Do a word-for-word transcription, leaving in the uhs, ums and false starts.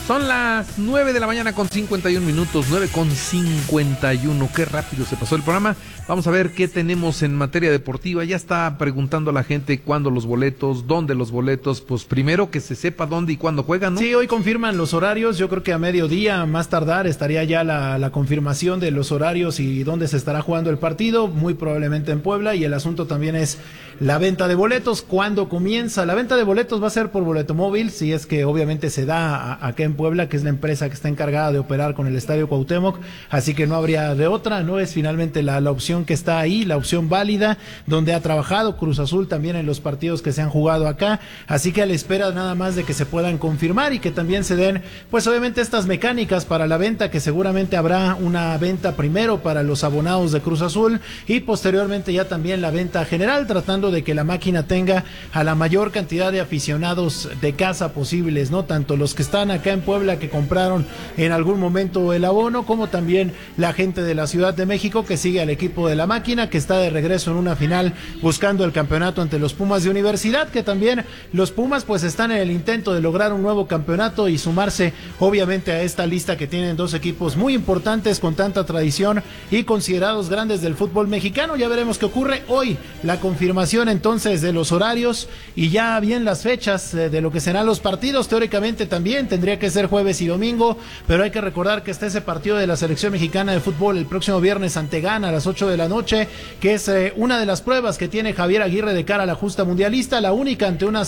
Son las nueve de la mañana con cincuenta y un minutos, nueve con cincuenta y uno. Qué rápido se pasó el programa. Vamos a ver qué tenemos en materia deportiva. Ya está preguntando a la gente cuándo los boletos, dónde los boletos. Pues primero que se sepa dónde y cuándo juegan, ¿no? Sí, hoy confirman los horarios. Yo creo que a mediodía, más tardar, estaría ya la, la confirmación de los horarios y dónde se estará jugando el partido. Muy probablemente en Puebla. Y el asunto también es la venta de boletos. ¿Cuándo comienza? La venta de boletos va a ser por boleto móvil, si es que obviamente se da acá en Puebla, que es la empresa que está encargada de operar con el Estadio Cuauhtémoc, así que no habría de otra, no es finalmente la, la opción que está ahí, la opción válida, donde ha trabajado Cruz Azul también en los partidos que se han jugado acá, así que a la espera nada más de que se puedan confirmar y que también se den, pues obviamente estas mecánicas para la venta, que seguramente habrá una venta primero para los abonados de Cruz Azul y posteriormente ya también la venta general, tratando de que la máquina tenga a la mayor cantidad de aficionados de casa posibles, ¿no? Tanto los que están acá en Puebla que compraron en algún momento el abono, como también la gente de la Ciudad de México que sigue al equipo de la máquina, que está de regreso en una final buscando el campeonato ante los Pumas de Universidad, que también los Pumas pues están en el intento de lograr un nuevo campeonato y sumarse obviamente a esta lista que tienen dos equipos muy importantes con tanta tradición y considerados grandes del fútbol mexicano. Ya veremos qué ocurre hoy, la confirmación entonces de los horarios y ya bien las fechas de lo que serán los partidos. Teóricamente también tendría que ser jueves y domingo, pero hay que recordar que está ese partido de la selección mexicana de fútbol el próximo viernes ante Ghana a las ocho de la noche, que es eh, una de las pruebas que tiene Javier Aguirre de cara a la justa mundialista, la única ante una